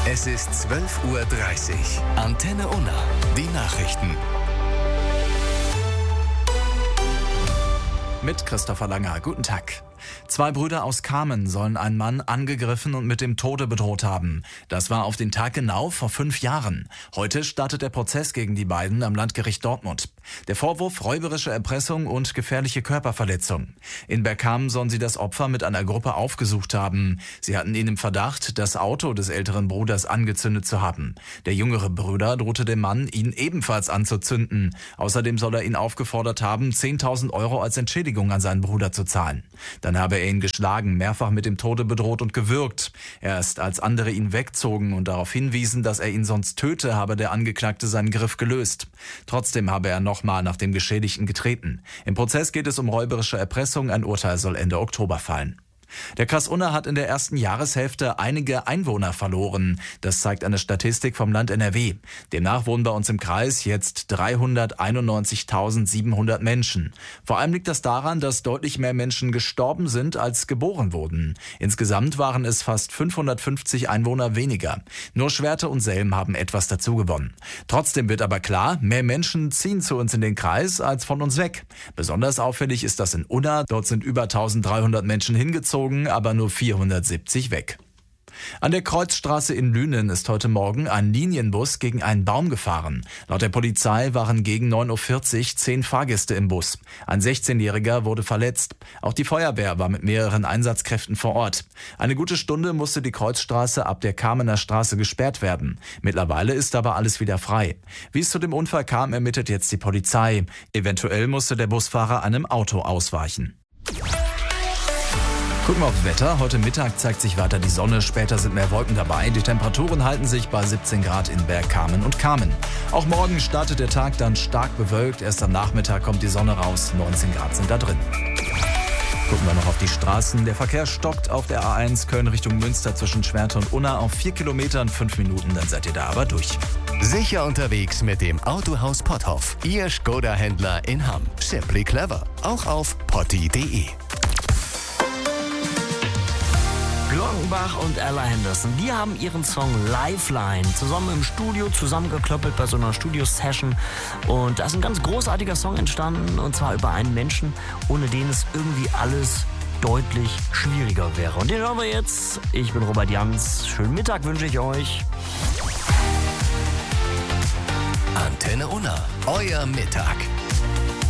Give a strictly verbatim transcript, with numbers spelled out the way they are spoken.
Es ist zwölf Uhr dreißig. Antenne Unna. Die Nachrichten. Mit Christopher Langer. Guten Tag. Zwei Brüder aus Kamen sollen einen Mann angegriffen und mit dem Tode bedroht haben. Das war auf den Tag genau vor fünf Jahren. Heute startet der Prozess gegen die beiden am Landgericht Dortmund. Der Vorwurf: räuberische Erpressung und gefährliche Körperverletzung. In Bergkamen sollen sie das Opfer mit einer Gruppe aufgesucht haben. Sie hatten ihn im Verdacht, das Auto des älteren Bruders angezündet zu haben. Der jüngere Bruder drohte dem Mann, ihn ebenfalls anzuzünden. Außerdem soll er ihn aufgefordert haben, zehntausend Euro als Entschädigung an seinen Bruder zu zahlen. Dann habe er ihn geschlagen, mehrfach mit dem Tode bedroht und gewürgt. Erst als andere ihn wegzogen und darauf hinwiesen, dass er ihn sonst töte, habe der Angeklagte seinen Griff gelöst. Trotzdem habe er nochmal nach dem Geschädigten getreten. Im Prozess geht es um räuberische Erpressung. Ein Urteil soll Ende Oktober fallen. Der Kreis Unna hat in der ersten Jahreshälfte einige Einwohner verloren. Das zeigt eine Statistik vom Land N R W. Demnach wohnen bei uns im Kreis jetzt dreihunderteinundneunzigtausendsiebenhundert Menschen. Vor allem liegt das daran, dass deutlich mehr Menschen gestorben sind, als geboren wurden. Insgesamt waren es fast fünfhundertfünfzig Einwohner weniger. Nur Schwerte und Selm haben etwas dazu gewonnen. Trotzdem wird aber klar, mehr Menschen ziehen zu uns in den Kreis als von uns weg. Besonders auffällig ist das in Unna. Dort sind über eintausenddreihundert Menschen hingezogen, aber nur vierhundertsiebzig weg. An der Kreuzstraße in Lünen ist heute Morgen ein Linienbus gegen einen Baum gefahren. Laut der Polizei waren gegen neun Uhr vierzig zehn Fahrgäste im Bus. Ein sechzehnjähriger wurde verletzt. Auch die Feuerwehr war mit mehreren Einsatzkräften vor Ort. Eine gute Stunde musste die Kreuzstraße ab der Kamener Straße gesperrt werden. Mittlerweile ist aber alles wieder frei. Wie es zu dem Unfall kam, ermittelt jetzt die Polizei. Eventuell musste der Busfahrer einem Auto ausweichen. Gucken wir aufs Wetter. Heute Mittag zeigt sich weiter die Sonne, später sind mehr Wolken dabei. Die Temperaturen halten sich bei siebzehn Grad in Bergkamen und Kamen. Auch morgen startet der Tag dann stark bewölkt. Erst am Nachmittag kommt die Sonne raus, neunzehn Grad sind da drin. Gucken wir noch auf die Straßen. Der Verkehr stockt auf der A eins Köln Richtung Münster zwischen Schwerte und Unna auf vier Kilometern, fünf Minuten, dann seid ihr da aber durch. Sicher unterwegs mit dem Autohaus Potthoff. Ihr Skoda-Händler in Hamm. Simply clever. Auch auf potti punkt de. Glockenbach und Ella Henderson, die haben ihren Song Lifeline zusammen im Studio zusammengeklöppelt bei so einer Studio-Session. Und da ist ein ganz großartiger Song entstanden, und zwar über einen Menschen, ohne den es irgendwie alles deutlich schwieriger wäre. Und den hören wir jetzt. Ich bin Robert Jans. Schönen Mittag wünsche ich euch. Antenne Unna, euer Mittag.